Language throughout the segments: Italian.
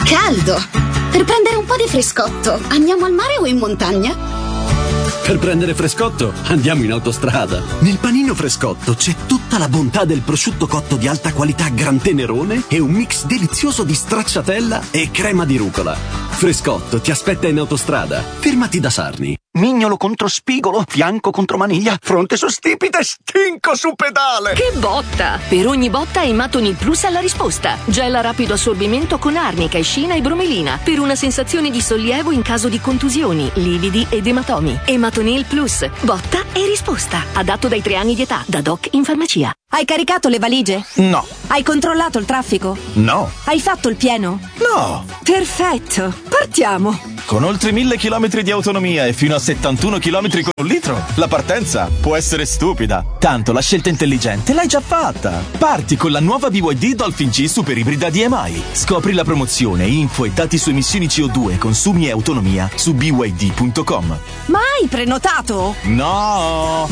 Caldo! Per prendere un po' di frescotto, andiamo al mare o in montagna? Per prendere frescotto, andiamo in autostrada. Nel panino Frescotto c'è tutta la bontà del prosciutto cotto di alta qualità Gran Tenerone e un mix delizioso di stracciatella e crema di rucola. Frescotto ti aspetta in autostrada. Fermati da Sarni. Mignolo contro spigolo, fianco contro maniglia, fronte su stipite, stinco su pedale. Che botta! Per ogni botta Ematonil Plus ha la risposta. Gel a rapido assorbimento con arnica, escina e bromelina per una sensazione di sollievo in caso di contusioni, lividi ed ematomi. Ematonil Plus, botta e risposta. Adatto dai 3 anni di età, da doc in farmacia. Hai caricato le valigie? No. Hai controllato il traffico? No. Hai fatto il pieno? No. Perfetto, partiamo. Con oltre 1000 km di autonomia e fino a 71 km con un litro, la partenza può essere stupida. Tanto la scelta intelligente l'hai già fatta. Parti con la nuova BYD Dolphin G Super Ibrida DMI. Scopri la promozione, info e dati su emissioni CO2, consumi e autonomia su byd.com. Ma hai prenotato? No!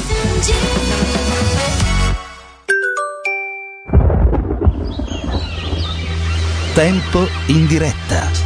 Tempo in diretta.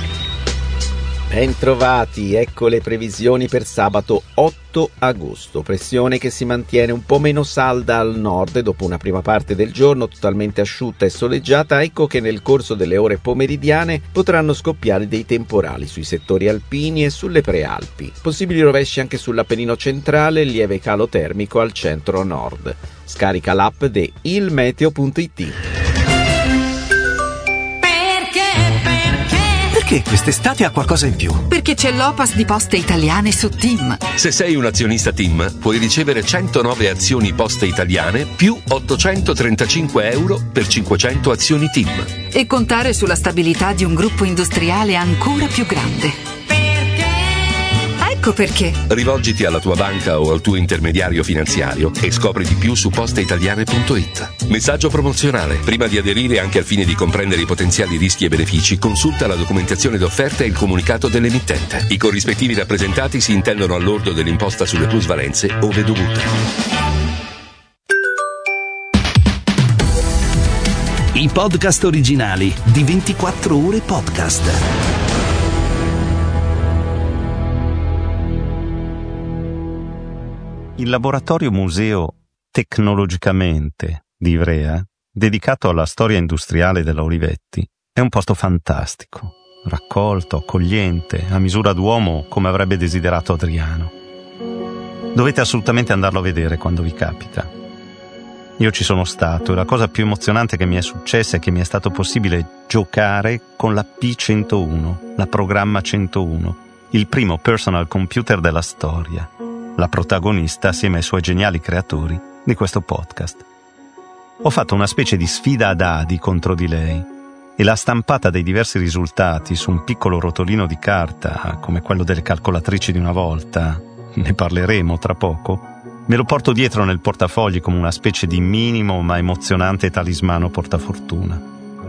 Bentrovati, ecco le previsioni per sabato 8 agosto. Pressione che si mantiene un po' meno salda al nord dopo una prima parte del giorno totalmente asciutta e soleggiata. Ecco che nel corso delle ore pomeridiane potranno scoppiare dei temporali sui settori alpini e sulle prealpi. Possibili rovesci anche sull'Appennino centrale e lieve calo termico al centro-nord. Scarica l'app di ilmeteo.it. Perché quest'estate ha qualcosa in più? Perché c'è l'Opas di Poste Italiane su TIM. Se sei un azionista TIM, puoi ricevere 109 azioni Poste Italiane più 835 euro per 500 azioni TIM. E contare sulla stabilità di un gruppo industriale ancora più grande. Ecco perché. Rivolgiti alla tua banca o al tuo intermediario finanziario e scopri di più su posteitaliane.it. Messaggio promozionale. Prima di aderire, anche al fine di comprendere i potenziali rischi e benefici, consulta la documentazione d'offerta e il comunicato dell'emittente. I corrispettivi rappresentati si intendono al lordo dell'imposta sulle plusvalenze ove dovute. I podcast originali di 24 ore podcast. Il laboratorio museo Tecnologicamente di Ivrea, dedicato alla storia industriale della Olivetti, è un posto fantastico, raccolto, accogliente, a misura d'uomo come avrebbe desiderato Adriano. Dovete assolutamente andarlo a vedere quando vi capita. Io ci sono stato e la cosa più emozionante che mi è successa è che mi è stato possibile giocare con la P101, la Programma 101, il primo personal computer della storia. La protagonista assieme ai suoi geniali creatori di questo podcast. Ho fatto una specie di sfida a dadi contro di lei e la stampata dei diversi risultati su un piccolo rotolino di carta, come quello delle calcolatrici di una volta, ne parleremo tra poco, me lo porto dietro nel portafogli come una specie di minimo ma emozionante talismano portafortuna.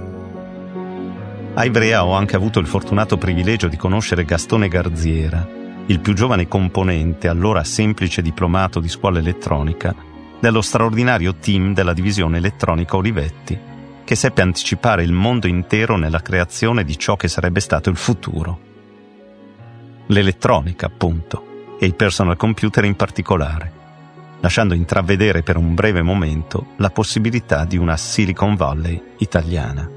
A Ivrea ho anche avuto il fortunato privilegio di conoscere Gastone Garziera, il più giovane componente, allora semplice diplomato di scuola elettronica, dello straordinario team della divisione elettronica Olivetti, che seppe anticipare il mondo intero nella creazione di ciò che sarebbe stato il futuro. L'elettronica, appunto, e i personal computer in particolare, lasciando intravedere per un breve momento la possibilità di una Silicon Valley italiana.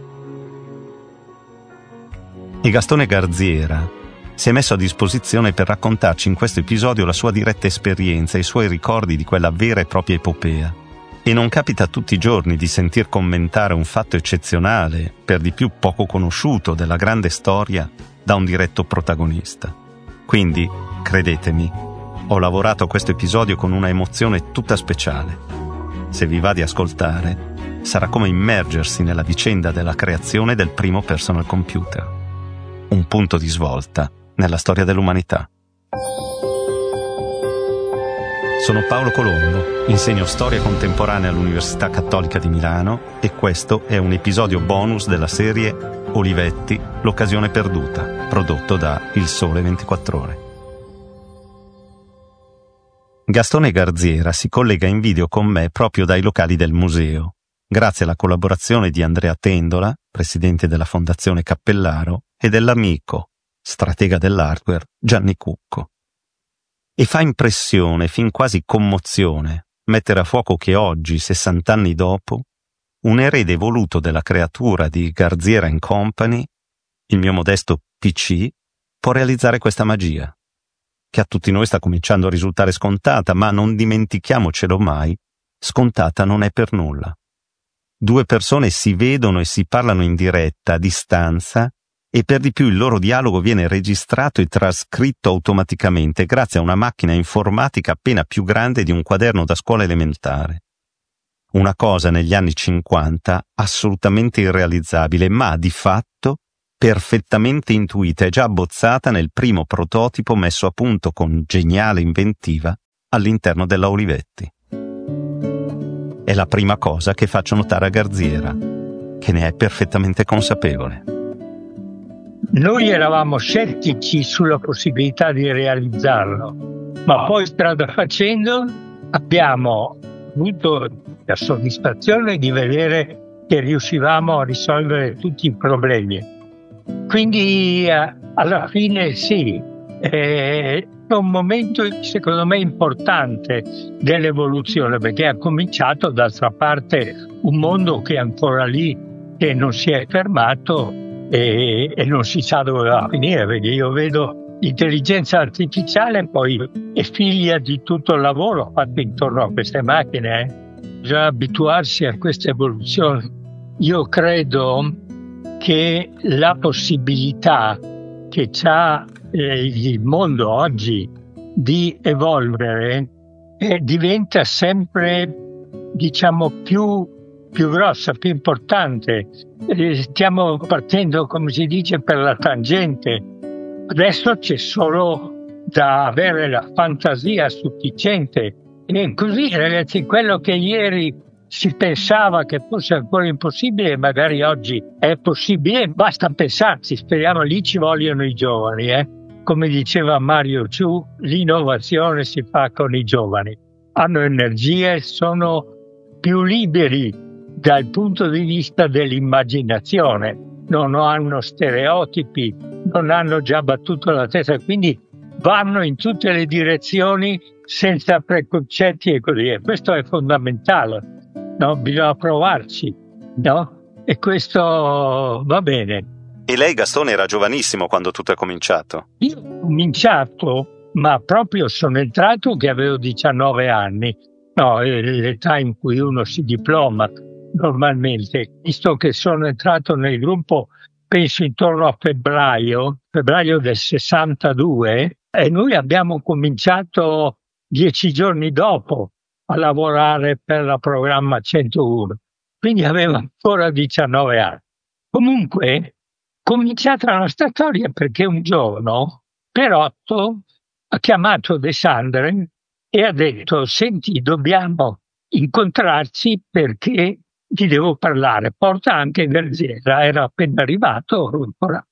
E Gastone Garziera si è messo a disposizione per raccontarci in questo episodio la sua diretta esperienza e i suoi ricordi di quella vera e propria epopea. E non capita tutti i giorni di sentir commentare un fatto eccezionale, per di più poco conosciuto, della grande storia da un diretto protagonista. Quindi, credetemi, ho lavorato a questo episodio con una emozione tutta speciale. Se vi va di ascoltare, sarà come immergersi nella vicenda della creazione del primo personal computer. Un punto di svolta nella storia dell'umanità. Sono Paolo Colombo, insegno storia contemporanea all'Università Cattolica di Milano e questo è un episodio bonus della serie Olivetti, l'occasione perduta, prodotto da Il Sole 24 Ore. Gastone Garziera si collega in video con me proprio dai locali del museo, grazie alla collaborazione di Andrea Tendola, presidente della Fondazione Cappellaro, e dell'amico, stratega dell'hardware, Gianni Cucco. E fa impressione, fin quasi commozione, mettere a fuoco che oggi, 60 anni dopo, un erede voluto della creatura di Garziera & Company, il mio modesto PC, può realizzare questa magia, che a tutti noi sta cominciando a risultare scontata, ma non dimentichiamocelo mai, scontata non è per nulla. 2 persone si vedono e si parlano in diretta, a distanza, e per di più il loro dialogo viene registrato e trascritto automaticamente grazie a una macchina informatica appena più grande di un quaderno da scuola elementare. Una cosa negli anni 50 assolutamente irrealizzabile, ma di fatto perfettamente intuita e già abbozzata nel primo prototipo messo a punto con geniale inventiva all'interno della Olivetti. È la prima cosa che faccio notare a Garziera, che ne è perfettamente consapevole. Noi eravamo scettici sulla possibilità di realizzarlo, ma poi strada facendo abbiamo avuto la soddisfazione di vedere che riuscivamo a risolvere tutti i problemi. Quindi alla fine sì, è un momento secondo me importante dell'evoluzione, perché ha cominciato d'altra parte un mondo che è ancora lì, che non si è fermato e non si sa dove va a finire, perché io vedo l'intelligenza artificiale poi è figlia di tutto il lavoro fatto intorno a queste macchine. Bisogna abituarsi a questa evoluzione. Io credo che la possibilità che ha il mondo oggi di evolvere diventa sempre, diciamo, più grossa, più importante. Stiamo partendo, come si dice, per la tangente. Adesso c'è solo da avere la fantasia sufficiente. E così, ragazzi, quello che ieri si pensava che fosse ancora impossibile, magari oggi è possibile, basta pensarci. Speriamo, lì ci vogliono i giovani, Come diceva Mario Ciù, l'innovazione si fa con i giovani. Hanno energie, sono più liberi dal punto di vista dell'immaginazione, non hanno stereotipi, non hanno già battuto la testa, quindi vanno in tutte le direzioni senza preconcetti e così via. Questo è fondamentale, no? Bisogna provarci, no? E questo va bene. E lei, Gastone, era giovanissimo quando tutto è cominciato? Io ho cominciato, ma proprio sono entrato che avevo 19 anni. No, è l'età in cui uno si diploma normalmente. Visto che sono entrato nel gruppo, penso intorno a febbraio del 62, e noi abbiamo cominciato 10 giorni dopo a lavorare per la programma 101. Quindi avevo ancora 19 anni. Comunque, cominciata la nostra storia perché un giorno Perotto ha chiamato De Sandre e ha detto: senti, dobbiamo incontrarci perché ti devo parlare. Porta anche Garziera, era appena arrivato, ancora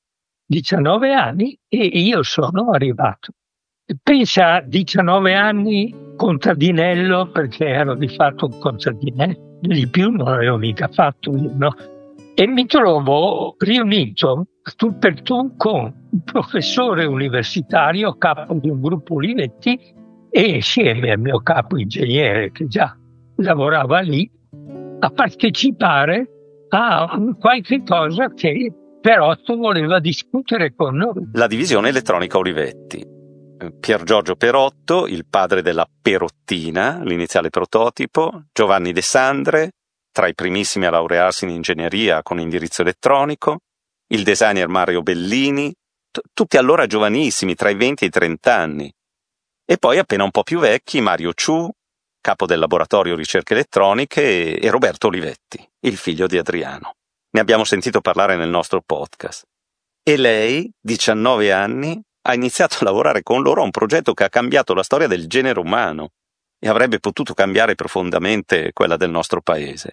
19 anni, e io sono arrivato. Pensa, 19 anni, contadinello, perché ero di fatto un contadinello, di più non avevo mica fatto io, no? E mi trovo riunito tu per tu con un professore universitario, capo di un gruppo Olivetti, e insieme al mio capo ingegnere che già lavorava lì, a partecipare a qualche cosa che Perotto voleva discutere con noi. La divisione elettronica Olivetti. Pier Giorgio Perotto, il padre della Perottina, l'iniziale prototipo, Giovanni De Sandre, tra i primissimi a laurearsi in ingegneria con indirizzo elettronico, il designer Mario Bellini, tutti allora giovanissimi, tra i 20 e i 30 anni. E poi appena un po' più vecchi Mario Ciù, capo del laboratorio ricerche elettroniche, e Roberto Olivetti, il figlio di Adriano. Ne abbiamo sentito parlare nel nostro podcast. E lei, 19 anni, ha iniziato a lavorare con loro a un progetto che ha cambiato la storia del genere umano e avrebbe potuto cambiare profondamente quella del nostro paese.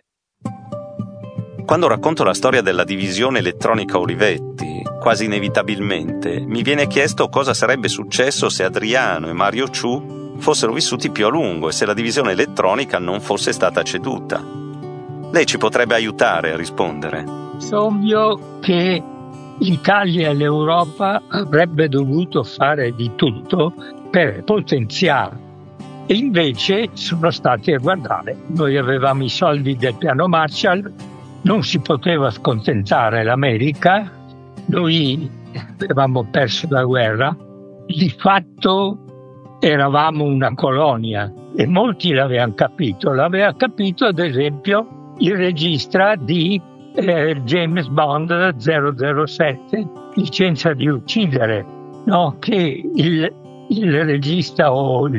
Quando racconto la storia della divisione elettronica Olivetti, quasi inevitabilmente mi viene chiesto cosa sarebbe successo se Adriano e Mario Ciù fossero vissuti più a lungo e se la divisione elettronica non fosse stata ceduta. Lei ci potrebbe aiutare a rispondere. ovvio che l'Italia e l'Europa avrebbe dovuto fare di tutto per potenziare. E invece sono stati a guardare. Noi avevamo i soldi del piano Marshall, non si poteva scontentare l'America, noi avevamo perso la guerra, di fatto eravamo una colonia e molti l'avevano capito. L'aveva capito ad esempio il regista di James Bond 007, Licenza di uccidere, no? Che il regista o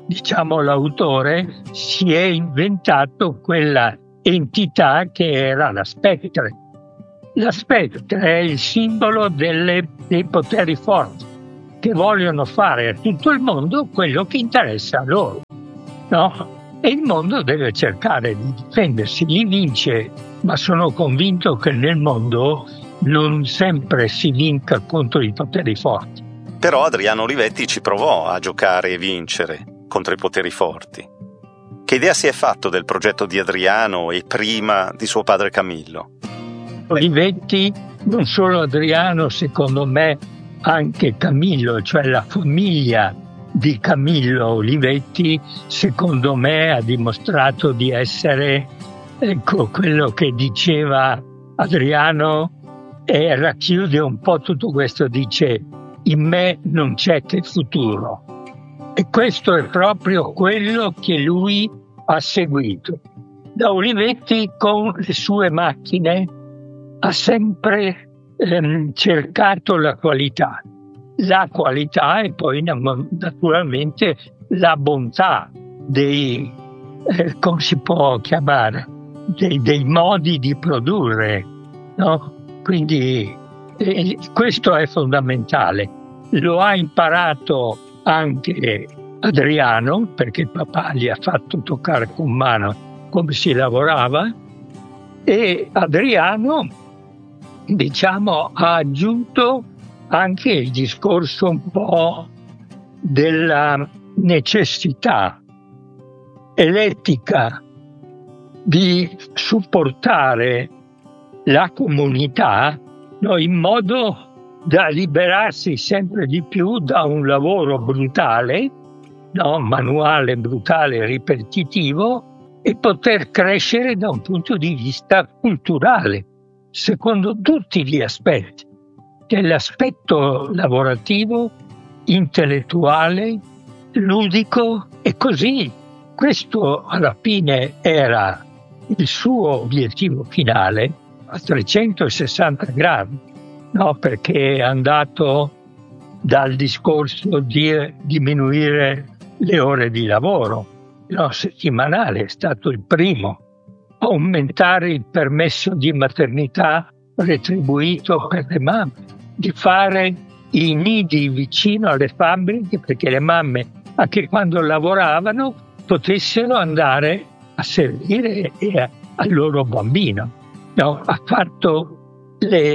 l'autore si è inventato quella entità che era la Spectre. La Spectre è il simbolo dei poteri forti che vogliono fare a tutto il mondo quello che interessa a loro, no? E il mondo deve cercare di difendersi, li vince, ma sono convinto che nel mondo non sempre si vinca contro i poteri forti. Però Adriano Olivetti ci provò a giocare e vincere contro i poteri forti. Che idea si è fatto del progetto di Adriano e prima di suo padre Camillo? Olivetti, non solo Adriano, secondo me anche Camillo, cioè la famiglia di Camillo Olivetti, secondo me ha dimostrato di essere, ecco, quello che diceva Adriano e racchiude un po' tutto questo, dice: in me non c'è che futuro. E questo è proprio quello che lui ha seguito. Da Olivetti con le sue macchine ha sempre cercato la qualità e poi naturalmente la bontà dei, come si può chiamare, dei modi di produrre, no? Quindi questo è fondamentale. Lo ha imparato anche Adriano, perché il papà gli ha fatto toccare con mano come si lavorava, e Adriano, ha aggiunto anche il discorso un po' della necessità e l'etica di supportare la comunità, no, in modo da liberarsi sempre di più da un lavoro brutale, no, manuale, brutale, ripetitivo, e poter crescere da un punto di vista culturale, secondo tutti gli aspetti, che è l'aspetto lavorativo, intellettuale, ludico e così. Questo alla fine era il suo obiettivo finale a 360 gradi, no? Perché è andato dal discorso di diminuire le ore di lavoro, no, settimanale, è stato il primo, aumentare il permesso di maternità retribuito per le mamme, di fare i nidi vicino alle fabbriche perché le mamme, anche quando lavoravano, potessero andare a servire al loro bambino. No, ha fatto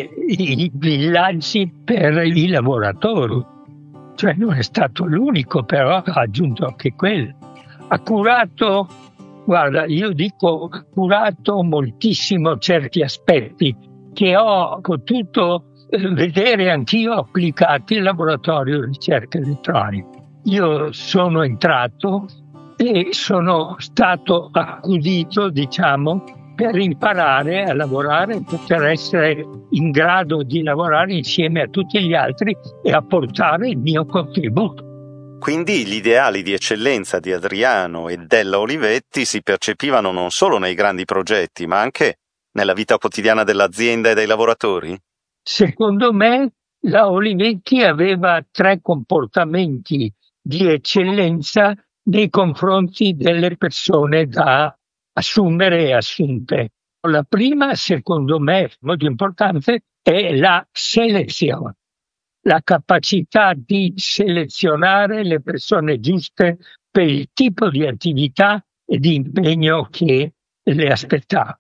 i villaggi per i lavoratori, cioè non è stato l'unico, però ha aggiunto anche quello. Ha curato, guarda, io dico, ha curato moltissimo certi aspetti che ho potuto vedere anch'io applicati al laboratorio di ricerca elettronica. Io sono entrato e sono stato accudito, per imparare a lavorare, poter essere in grado di lavorare insieme a tutti gli altri e a portare il mio contributo. Quindi gli ideali di eccellenza di Adriano e della Olivetti si percepivano non solo nei grandi progetti, ma anche nella vita quotidiana dell'azienda e dei lavoratori? Secondo me la Olivetti aveva 3 comportamenti di eccellenza nei confronti delle persone da assumere e assunte. La prima, secondo me, molto importante, è la selezione, la capacità di selezionare le persone giuste per il tipo di attività e di impegno che le aspettava.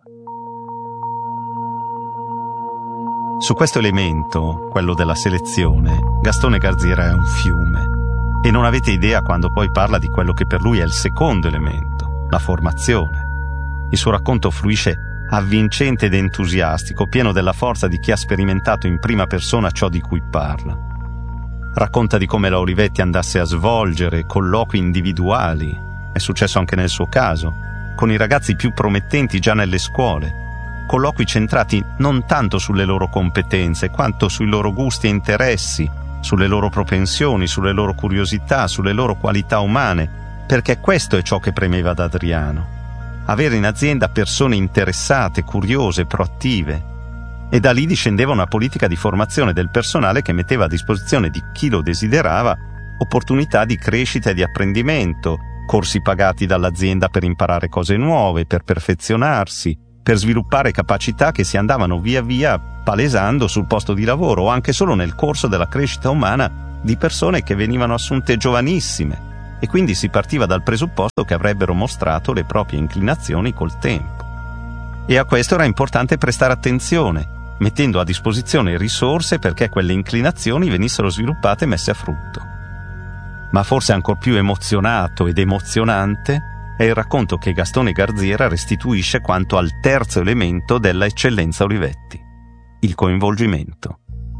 Su questo elemento, quello della selezione, Gastone Garziera è un fiume. E non avete idea quando poi parla di quello che per lui è il secondo elemento, la formazione. Il suo racconto fluisce avvincente ed entusiastico, pieno della forza di chi ha sperimentato in prima persona ciò di cui parla. Racconta di come la Olivetti andasse a svolgere colloqui individuali, è successo anche nel suo caso, con i ragazzi più promettenti già nelle scuole, colloqui centrati non tanto sulle loro competenze quanto sui loro gusti e interessi, sulle loro propensioni, sulle loro curiosità, sulle loro qualità umane, perché questo è ciò che premeva ad Adriano. Avere in azienda persone interessate, curiose, proattive. E da lì discendeva una politica di formazione del personale che metteva a disposizione di chi lo desiderava opportunità di crescita e di apprendimento, corsi pagati dall'azienda per imparare cose nuove, per perfezionarsi, per sviluppare capacità che si andavano via via palesando sul posto di lavoro o anche solo nel corso della crescita umana di persone che venivano assunte giovanissime. E quindi si partiva dal presupposto che avrebbero mostrato le proprie inclinazioni col tempo. E a questo era importante prestare attenzione, mettendo a disposizione risorse perché quelle inclinazioni venissero sviluppate e messe a frutto. Ma forse ancor più emozionato ed emozionante è il racconto che Gastone Garziera restituisce quanto al terzo elemento della eccellenza Olivetti: il coinvolgimento.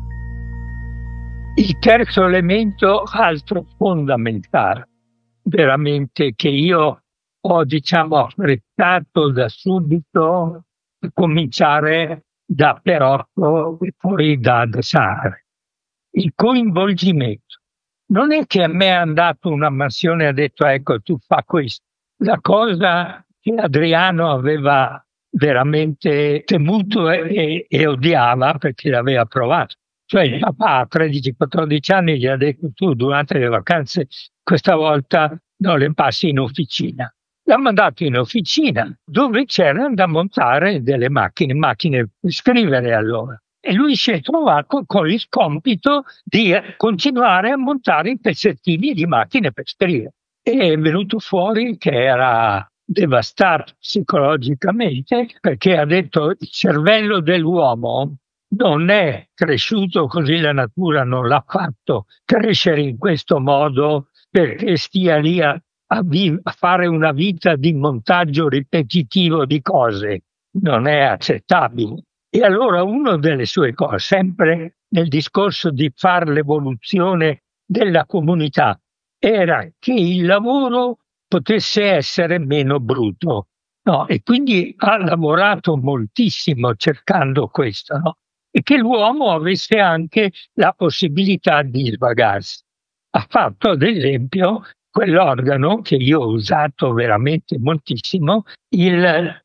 Il terzo elemento, altro fondamentale, veramente, che io ho, apprezzato da subito, cominciare da Perotto e poi da De Sare. Il coinvolgimento. Non è che a me è andato una mansione e ha detto ecco tu fa questo. La cosa che Adriano aveva veramente temuto e odiava perché l'aveva provato. Cioè il papà a 13-14 anni gli ha detto tu durante le vacanze questa volta non le passi in officina. L'ha mandato in officina dove c'erano da montare delle macchine per scrivere allora. E lui si è trovato con il compito di continuare a montare i pezzettini di macchine per scrivere. E è venuto fuori che era devastato psicologicamente perché ha detto il cervello dell'uomo non è cresciuto così, la natura non l'ha fatto crescere in questo modo perché stia lì a fare una vita di montaggio ripetitivo di cose. Non è accettabile. E allora una delle sue cose, sempre nel discorso di fare l'evoluzione della comunità, era che il lavoro potesse essere meno brutto. No? E quindi ha lavorato moltissimo cercando questo, no? E che l'uomo avesse anche la possibilità di svagarsi. Ha fatto ad esempio quell'organo che io ho usato veramente moltissimo, il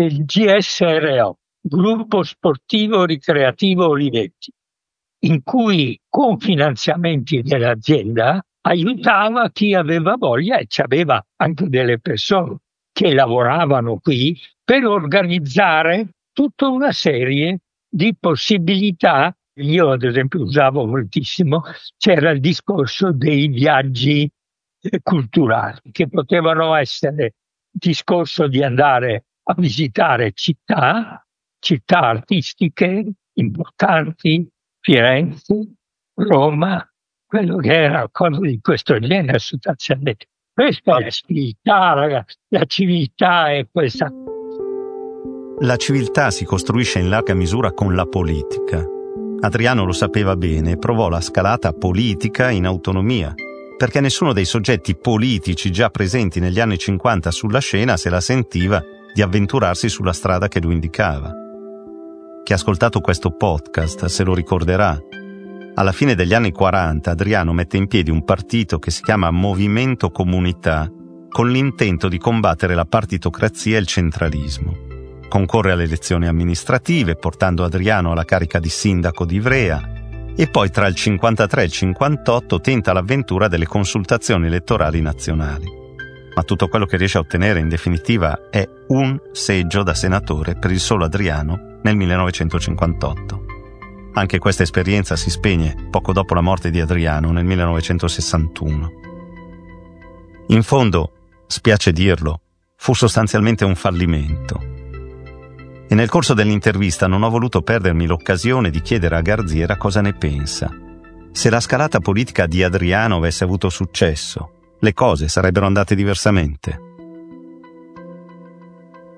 GSRO, Gruppo Sportivo Ricreativo Olivetti, in cui con finanziamenti dell'azienda aiutava chi aveva voglia e c'aveva anche delle persone che lavoravano qui per organizzare tutta una serie di possibilità. Io ad esempio usavo moltissimo, c'era il discorso dei viaggi culturali che potevano essere discorso di andare a visitare città artistiche importanti, Firenze, Roma, quello che era cosa di questo genere sostanzialmente. Questa è la civiltà, ragazzi, la civiltà è questa. La civiltà si costruisce in larga misura con la politica. Adriano lo sapeva bene e provò la scalata politica in autonomia, perché nessuno dei soggetti politici già presenti negli anni 50 sulla scena se la sentiva di avventurarsi sulla strada che lui indicava. Chi ha ascoltato questo podcast se lo ricorderà. Alla fine degli anni 40 Adriano mette in piedi un partito che si chiama Movimento Comunità, con l'intento di combattere la partitocrazia e il centralismo. Concorre alle elezioni amministrative, portando Adriano alla carica di sindaco di Ivrea, e poi tra il 53 e il 58 tenta l'avventura delle consultazioni elettorali nazionali. Ma tutto quello che riesce a ottenere in definitiva è un seggio da senatore per il solo Adriano nel 1958. Anche questa esperienza si spegne poco dopo la morte di Adriano nel 1961. In fondo, spiace dirlo, fu sostanzialmente un fallimento. E nel corso dell'intervista non ho voluto perdermi l'occasione di chiedere a Garziera cosa ne pensa. Se la scalata politica di Adriano avesse avuto successo, le cose sarebbero andate diversamente.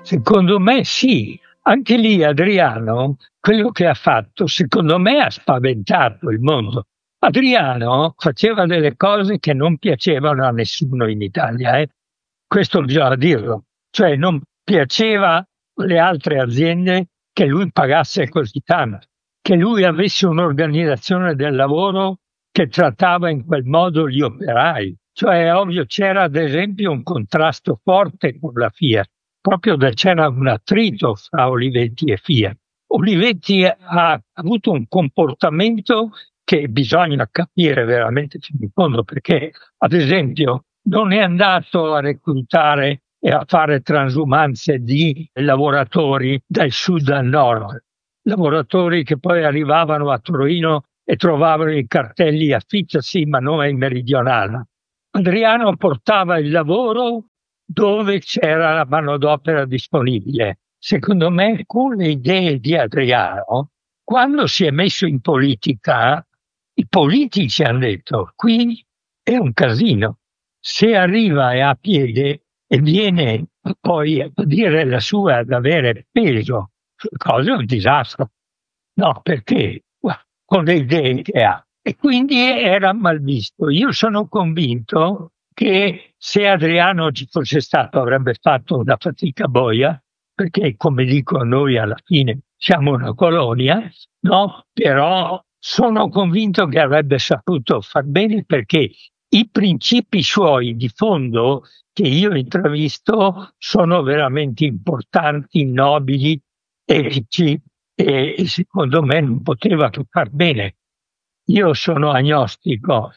Secondo me sì. Anche lì Adriano, quello che ha fatto, secondo me ha spaventato il mondo. Adriano faceva delle cose che non piacevano a nessuno in Italia, questo bisogna dirlo. Cioè non piaceva alle altre aziende che lui pagasse così tanto, che lui avesse un'organizzazione del lavoro che trattava in quel modo gli operai. Cioè ovvio c'era ad esempio un contrasto forte con la Fiat. Proprio c'era un attrito fra Olivetti e Fiat. Olivetti ha avuto un comportamento che bisogna capire veramente fino in fondo, perché ad esempio non è andato a reclutare e a fare transumanze di lavoratori dal sud al nord, lavoratori che poi arrivavano a Torino e trovavano i cartelli affittarsi ma non ai meridionale. Adriano portava il lavoro dove c'era la manodopera disponibile. Secondo me, con le idee di Adriano, quando si è messo in politica, i politici hanno detto: qui è un casino. Se arriva e a piede e viene poi a dire la sua, ad avere peso sulle cose, è un disastro. No, perché? Con le idee che ha. E quindi era mal visto. Io sono convinto che se Adriano ci fosse stato avrebbe fatto una fatica boia, perché come dico noi alla fine siamo una colonia, no? Però sono convinto che avrebbe saputo far bene, perché i principi suoi di fondo che io ho intravisto sono veramente importanti, nobili, etici, e secondo me non poteva che far bene. Io sono agnostico,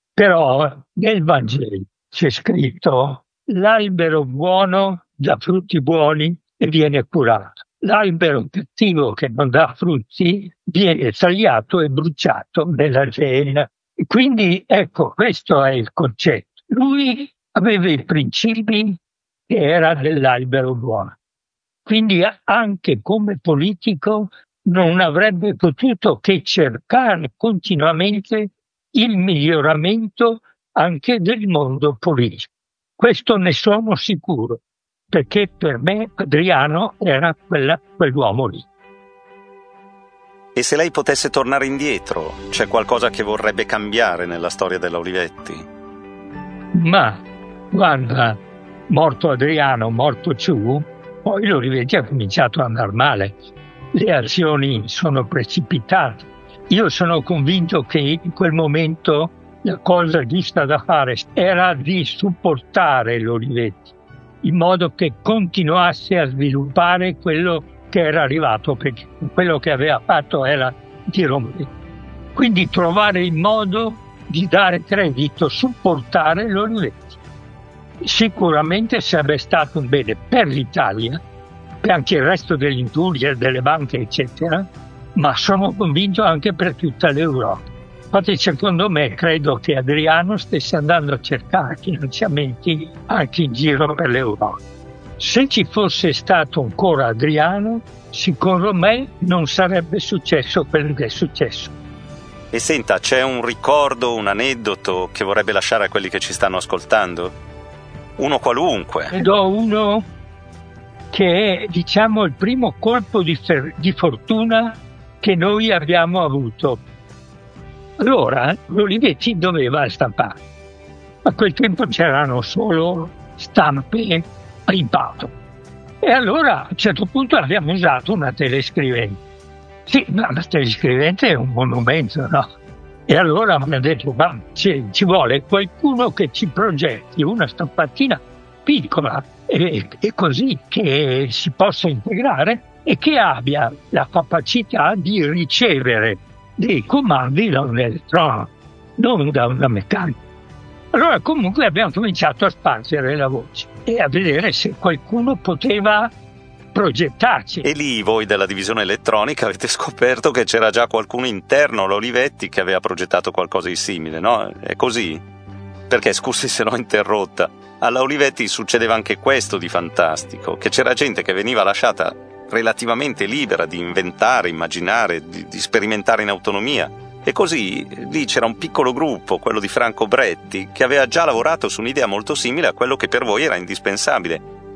però nel Vangelo c'è scritto: l'albero buono dà frutti buoni e viene curato. L'albero cattivo che non dà frutti viene tagliato e bruciato nella genna. Quindi ecco, questo è il concetto. Lui aveva i principi che era dell'albero buono. Quindi anche come politico non avrebbe potuto che cercare continuamente il miglioramento anche del mondo politico. Questo ne sono sicuro, perché per me Adriano era quell'uomo lì. E se lei potesse tornare indietro, c'è qualcosa che vorrebbe cambiare nella storia della Olivetti? Ma, guarda, morto Adriano, morto Ciù, poi l'Olivetti ha cominciato ad andare male. Le azioni sono precipitate. Io sono convinto che in quel momento la cosa giusta da fare era di supportare l'Olivetti, in modo che continuasse a sviluppare quello che era arrivato, perché quello che aveva fatto era di rompere. Quindi trovare il modo di dare credito, supportare l'Olivetti. Sicuramente sarebbe stato un bene per l'Italia, per anche il resto dell'industria, delle banche, eccetera, ma sono convinto anche per tutta l'Europa. Infatti, secondo me, credo che Adriano stesse andando a cercare finanziamenti anche in giro per l'Europa. Se ci fosse stato ancora Adriano, secondo me non sarebbe successo quello che è successo. E senta, c'è un ricordo, un aneddoto che vorrebbe lasciare a quelli che ci stanno ascoltando? Uno qualunque. Ne do uno che è, diciamo, il primo colpo di fortuna che noi abbiamo avuto. Allora, l'Olivetti doveva stampare. A quel tempo c'erano solo stampe a impatto. E allora, a un certo punto, abbiamo usato una telescrivente. Sì, ma la telescrivente è un monumento, no? E allora mi ha detto: ma ci vuole qualcuno che ci progetti una stampatina piccola e così che si possa integrare e che abbia la capacità di ricevere dei comandi da un elettronico, non da una meccanica. Allora comunque abbiamo cominciato a spargere la voce e a vedere se qualcuno poteva progettarci. E lì voi della divisione elettronica avete scoperto che c'era già qualcuno interno all'Olivetti che aveva progettato qualcosa di simile, no? È così? Perché, scusi se l'ho interrotta, alla Olivetti succedeva anche questo di fantastico, che c'era gente che veniva lasciata relativamente libera di inventare, immaginare, di sperimentare in autonomia. E così lì c'era un piccolo gruppo, quello di Franco Bretti, che aveva già lavorato su un'idea molto simile a quello che per voi era indispensabile.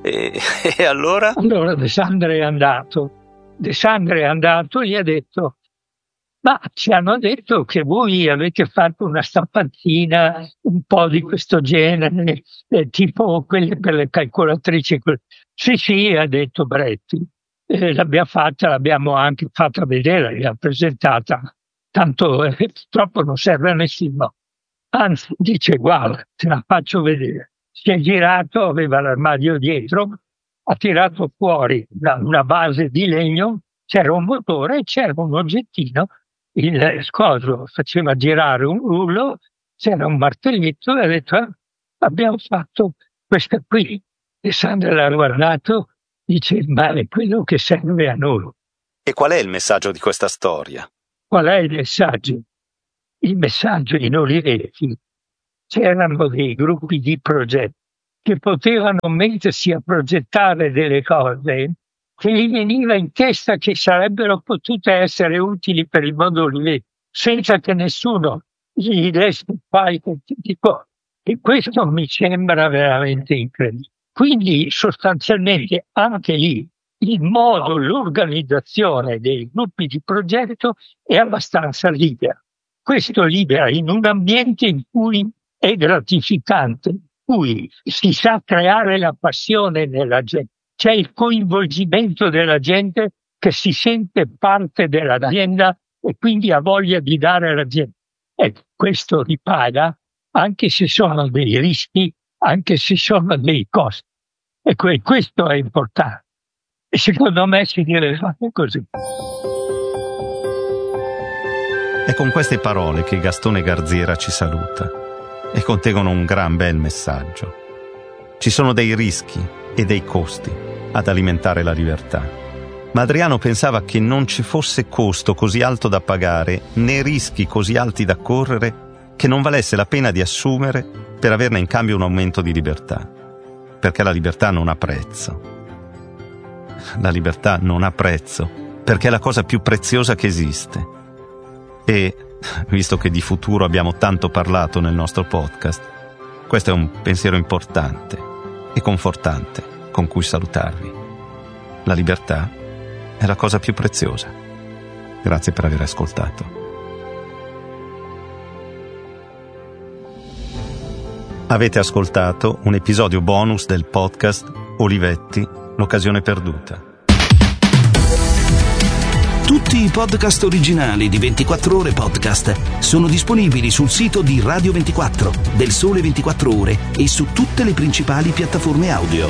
E allora? Allora De Sandre è andato, gli ha detto: ma ci hanno detto che voi avete fatto una stampantina un po' di questo genere, tipo quelle per le calcolatrici. Sì, ha detto Bretti, l'abbiamo fatta, l'abbiamo anche fatta vedere, l'abbiamo presentata, tanto purtroppo non serve a nessuno. Anzi, dice: guarda, te la faccio vedere. Si è girato, aveva l'armadio dietro, ha tirato fuori una base di legno, c'era un motore e c'era un oggettino. Il scoso faceva girare un rullo, c'era un martelletto e ha detto: abbiamo fatto questa qui. E Sandra l'ha guardato, dice: ma è quello che serve a noi. E qual è il messaggio di questa storia? Qual è il messaggio? Il messaggio in Olivetti: c'erano dei gruppi di progetti che potevano mettersi a progettare delle cose che gli veniva in testa che sarebbero potute essere utili per il mondo Olivetti, senza che nessuno gli desse qualche tipo. E questo mi sembra veramente incredibile. Quindi sostanzialmente anche lì il modo, l'organizzazione dei gruppi di progetto è abbastanza libera. Questo libera in un ambiente in cui è gratificante, in cui si sa creare la passione nella gente. C'è il coinvolgimento della gente che si sente parte dell'azienda e quindi ha voglia di dare all'azienda. E questo ripaga anche se sono dei rischi, anche se sono dei costi. E questo è importante. E secondo me si deve fare così. È con queste parole che Gastone Garziera ci saluta e contengono un gran bel messaggio. Ci sono dei rischi e dei costi ad alimentare la libertà. Ma Adriano pensava che non ci fosse costo così alto da pagare, né rischi così alti da correre, che non valesse la pena di assumere per averne in cambio un aumento di libertà. Perché la libertà non ha prezzo. La libertà non ha prezzo, perché è la cosa più preziosa che esiste. E, visto che di futuro abbiamo tanto parlato nel nostro podcast, questo è un pensiero importante e confortante con cui salutarvi. La libertà è la cosa più preziosa. Grazie per aver ascoltato. Avete ascoltato un episodio bonus del podcast Olivetti, l'occasione perduta. Tutti i podcast originali di 24 Ore Podcast sono disponibili sul sito di Radio 24, del Sole 24 Ore e su tutte le principali piattaforme audio.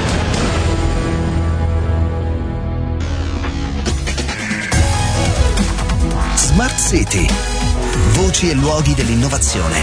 Smart City. Voci e luoghi dell'innovazione.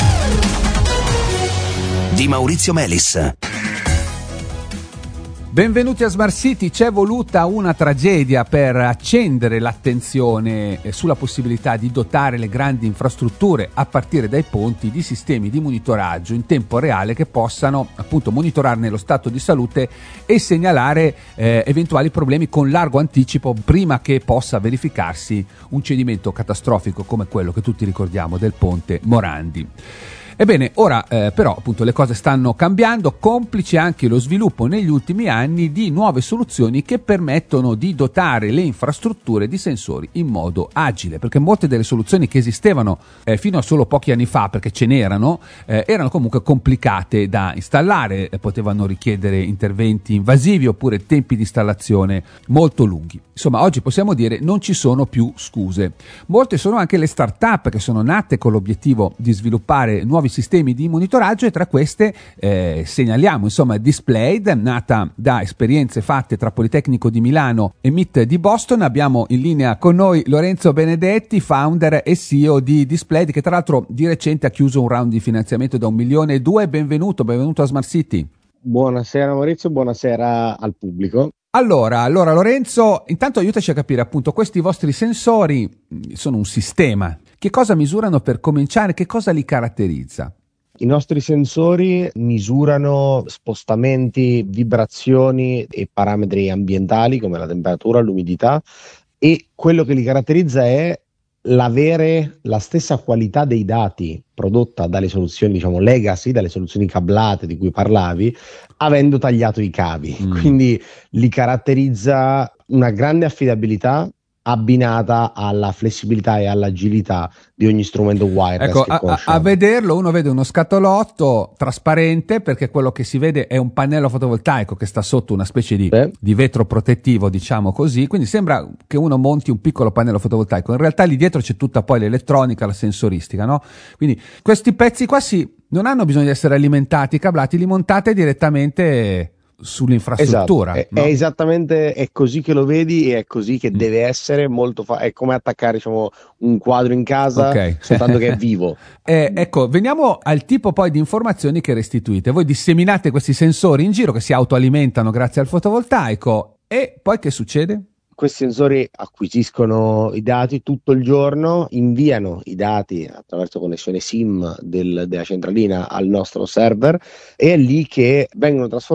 Di Maurizio Melis. Benvenuti a Smart City. C'è voluta una tragedia per accendere l'attenzione sulla possibilità di dotare le grandi infrastrutture, a partire dai ponti, di sistemi di monitoraggio in tempo reale che possano appunto monitorarne lo stato di salute e segnalare eventuali problemi con largo anticipo prima che possa verificarsi un cedimento catastrofico come quello che tutti ricordiamo del ponte Morandi. Ebbene, ora però appunto le cose stanno cambiando, complice anche lo sviluppo negli ultimi anni di nuove soluzioni che permettono di dotare le infrastrutture di sensori in modo agile, perché molte delle soluzioni che esistevano fino a solo pochi anni fa, perché ce n'erano, erano comunque complicate da installare, potevano richiedere interventi invasivi oppure tempi di installazione molto lunghi. Insomma, oggi possiamo dire non ci sono più scuse. Molte sono anche le start-up che sono nate con l'obiettivo di sviluppare nuovi sistemi di monitoraggio e tra queste segnaliamo insomma Displayed, nata da esperienze fatte tra Politecnico di Milano e MIT di Boston. Abbiamo in linea con noi Lorenzo Benedetti, founder e CEO di Displayed, che tra l'altro di recente ha chiuso un round di finanziamento da 1,2 milioni. Benvenuto a Smart City. Buonasera Maurizio, buonasera al pubblico. Allora Lorenzo, intanto aiutaci a capire appunto questi vostri sensori sono un sistema. Che cosa misurano per cominciare? Che cosa li caratterizza? I nostri sensori misurano spostamenti, vibrazioni e parametri ambientali come la temperatura, l'umidità, e quello che li caratterizza è l'avere la stessa qualità dei dati prodotta dalle soluzioni, diciamo, legacy, dalle soluzioni cablate di cui parlavi, avendo tagliato i cavi. Quindi li caratterizza una grande affidabilità abbinata alla flessibilità e all'agilità di ogni strumento wireless. Ecco, che conosciamo. a vederlo uno vede uno scatolotto trasparente, perché quello che si vede è un pannello fotovoltaico che sta sotto una specie di vetro protettivo, diciamo così, quindi sembra che uno monti un piccolo pannello fotovoltaico, in realtà lì dietro c'è tutta poi l'elettronica, la sensoristica, no? Quindi questi pezzi qua non hanno bisogno di essere alimentati, cablati, li montate direttamente sull'infrastruttura. Esatto, no? è esattamente, è così che lo vedi e è così che deve essere, è come attaccare, diciamo, un quadro in casa, Ok. soltanto che è vivo. Ecco, veniamo al tipo poi di informazioni che restituite. Voi disseminate questi sensori in giro che si autoalimentano grazie al fotovoltaico, e poi che succede? Questi sensori acquisiscono i dati tutto il giorno, inviano i dati attraverso connessione SIM della centralina al nostro server, e è lì che vengono trasformati